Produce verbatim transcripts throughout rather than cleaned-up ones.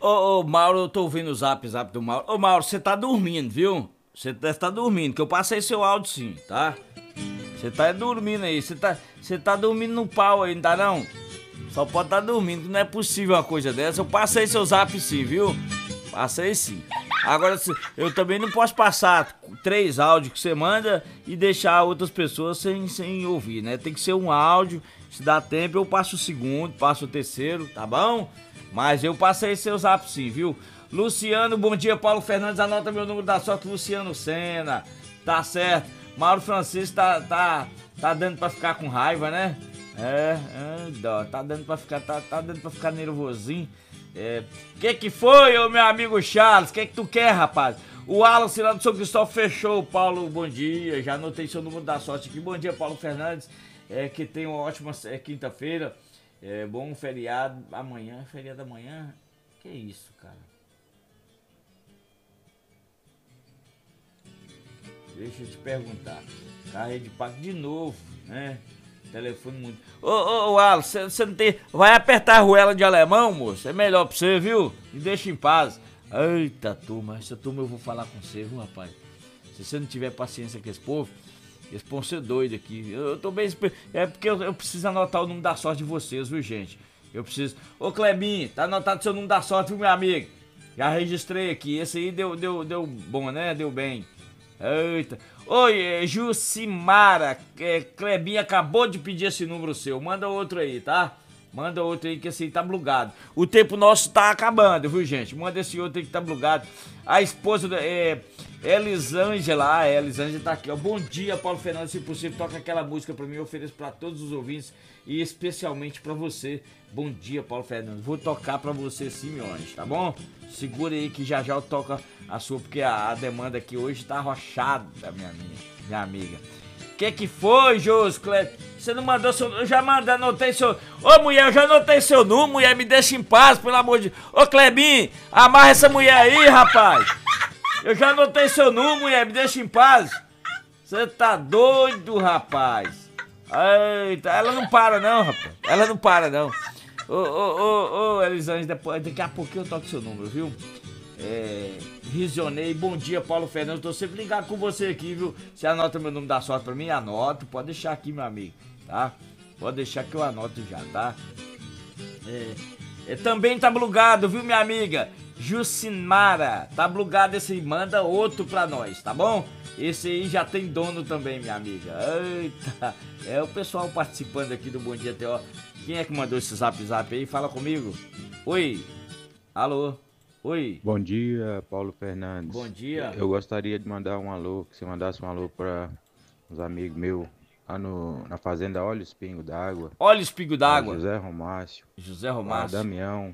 ô, ô, Mauro, eu tô ouvindo o zap, zap do Mauro. Ô, Mauro, você tá dormindo, viu? Você deve estar dormindo, que eu passei seu áudio sim, tá? Você tá dormindo aí, você tá, você tá dormindo no pau aí, não tá não? Só pode estar tá dormindo, que não é possível uma coisa dessa. Eu passei seu zap sim, viu? Passei sim. Agora, eu também não posso passar três áudios que você manda e deixar outras pessoas sem, sem ouvir, né? Tem que ser um áudio, se dá tempo eu passo o segundo, passo o terceiro, tá bom? Mas eu passei seu zap sim, viu? Luciano, bom dia, Paulo Fernandes, anota meu número da sorte, Luciano Senna, tá certo. Mauro Francisco tá, tá, tá dando pra ficar com raiva, né? É, é dó, tá dando pra ficar, tá, tá dando pra ficar nervosinho. É, que que foi, ô meu amigo Charles? Que que tu quer, rapaz? O Alan lá do São Cristóvão fechou, Paulo, bom dia, já anotei seu número da sorte aqui. Bom dia, Paulo Fernandes, é, que tem uma ótima é, quinta-feira, é, bom feriado, amanhã, feriado amanhã, que isso, cara? Deixa eu te perguntar, carro de pago de novo, né? Telefone muito... Ô, ô, ô, Alan, você não tem... Vai apertar a arruela de alemão, moço? É melhor pra você, viu? Me deixa em paz. Eita, turma, essa turma eu vou falar com você, viu, rapaz? Se você não tiver paciência com esse povo, eles vão ser doidos aqui. Eu, eu tô bem... É porque eu, eu preciso anotar o número da sorte de vocês, viu, gente? Eu preciso... Ô, Clebinho, tá anotado o seu número da sorte, viu, meu amigo? Já registrei aqui. Esse aí deu, deu, deu bom, né? Deu bem. Eita. Oi, Jucimara, é, Clebinha acabou de pedir esse número seu. Manda outro aí, tá? Manda outro aí que esse aí tá blugado. O tempo nosso tá acabando, viu, gente? Manda esse outro aí que tá blugado. A esposa da é, Elisângela, ah, Elisângela tá aqui, ó. Bom dia, Paulo Fernandes, se possível, toca aquela música pra mim. Eu ofereço pra todos os ouvintes e especialmente pra você. Bom dia, Paulo Fernandes. Vou tocar pra você sim, meu anjo, tá bom? Segura aí que já já eu toco a sua, porque a, a demanda aqui hoje tá arrochada, minha, minha, minha amiga. Que que foi, Jôs, Cleber? Você não mandou seu... Eu já mandei, anotei seu... Ô, mulher, eu já anotei seu número, mulher, me deixa em paz, pelo amor de... Ô, Clebinho, amarra essa mulher aí, rapaz. Eu já anotei seu número, mulher, me deixa em paz. Você tá doido, rapaz. Eita, ela não para não, rapaz. Ela não para não. Ô, ô, ô, ô, Elisângela, depois, daqui a pouquinho eu toco seu número, viu? É... Risionei, bom dia, Paulo Fernandes. Tô sempre ligado com você aqui, viu? Você anota meu número da sorte pra mim? Anoto. Pode deixar aqui, meu amigo, tá? Pode deixar que eu anoto já, tá? É... É, também tá blugado, viu, minha amiga? Jucimara, tá blugado esse aí. Manda outro pra nós, tá bom? Esse aí já tem dono também, minha amiga. Eita, é o pessoal participando aqui do Bom Dia T O. Quem é que mandou esse zap zap aí? Fala comigo. Oi. Alô. Oi. Bom dia, Paulo Fernandes. Bom dia. Eu gostaria de mandar um alô, que você mandasse um alô para uns amigos meus lá no, na fazenda Olha os Pingos d'Água. Olha os Pingos d'Água. José Romácio. José Romácio. Damião.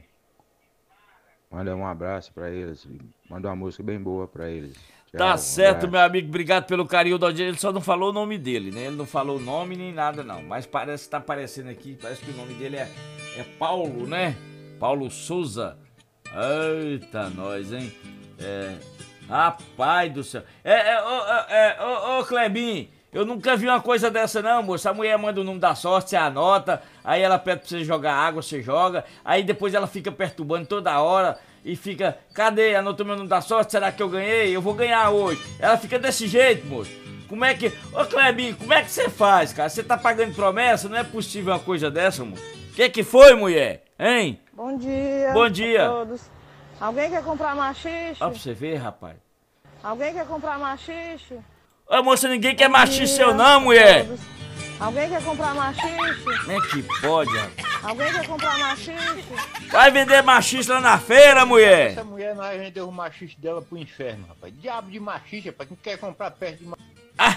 Manda um abraço para eles. Manda uma música bem boa para eles. Tchau, Tá um certo, abraço. meu amigo. Obrigado pelo carinho da audiência. Ele só não falou o nome dele, né? Ele não falou o nome nem nada, não. Mas parece que tá aparecendo aqui. Parece que o nome dele é, é Paulo, né? Paulo Souza. Eita, nós, hein? É. Rapaz do céu. É, é, ô, é, ô, ô, Clebinho, eu nunca vi uma coisa dessa, não, moça. A mulher manda o número da sorte, você anota. Aí ela pede pra você jogar água, você joga. Aí depois ela fica perturbando toda hora. E fica, cadê? Anotou meu número da sorte? Será que eu ganhei? Eu vou ganhar hoje. Ela fica desse jeito, moço. Como é que... Ô, Clebinho, como é que você faz, cara? Você tá pagando promessa? Não é possível uma coisa dessa, moço. O que que foi, mulher? Hein? Bom dia. Bom dia. A todos. Alguém quer comprar machixe? Ó pra você ver, rapaz. Alguém quer comprar machixe? Ô, moça, ninguém quer Bom machixe dia seu não, a mulher. todos. Alguém quer comprar machixe? Como é que pode, rapaz? Alguém quer comprar machixe? Vai vender machixe lá na feira, mulher. Essa mulher nós vendeu o machixe dela pro inferno, rapaz. Diabo de machixe, rapaz. Quem quer comprar perto de machixe?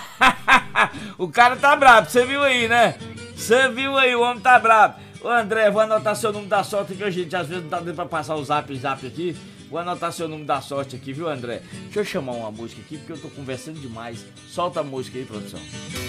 O cara tá brabo, você viu aí, né? Você viu aí, o homem tá brabo. Ô, André, vou anotar seu número da sorte que a gente às vezes não tá dando pra passar o zap zap aqui. Vou anotar seu número da sorte aqui, viu, André? Deixa eu chamar uma música aqui porque eu tô conversando demais. Solta a música aí, produção.